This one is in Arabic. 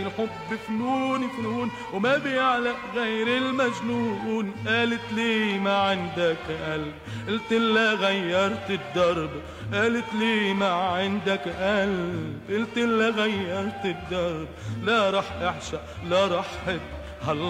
الحب فنون فنون وما بيعلق غير المجنون. قالت لي ما عندك قلب، قلت لها غيرت الدرب. قالت لي ما عندك قلب، قلت لها غيرت الدرب. لا رح اعشق لا رح حب،